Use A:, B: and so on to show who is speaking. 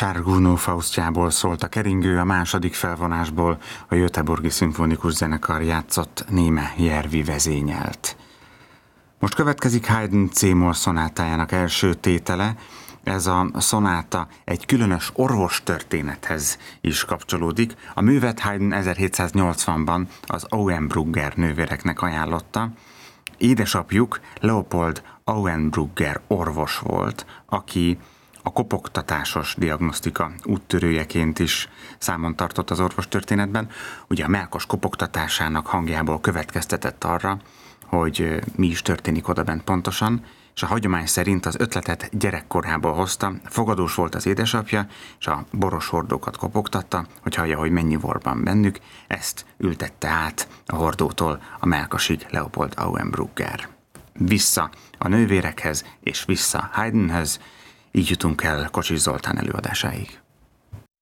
A: Sárgónó Faustjából szólt a keringő, a második felvonásból a Göteborgi Szimfonikus Zenekar játszott, Néme Järvi vezényelt. Most következik Haydn C-moll szonátájának első tétele. Ez a szonáta egy különös orvostörténethez is kapcsolódik. A művet Haydn 1780-ban az Auenbrugger nővéreknek ajánlotta. Édesapjuk Leopold Auenbrugger orvos volt, aki a kopogtatásos diagnosztika úttörőjeként is számon tartott az orvostörténetben. Ugye a mellkas kopogtatásának hangjából következtetett arra, hogy mi is történik odabent pontosan, és a hagyomány szerint az ötletet gyerekkorából hozta, fogadós volt az édesapja, és a boros hordókat kopogtatta, hogy hallja, hogy mennyi vor van bennük, ezt ültette át a hordótól a mellkasig Leopold Auenbrugger. Vissza a nővérekhez, és vissza Haydnhez, így jutunk el Kocsis Zoltán előadásáig.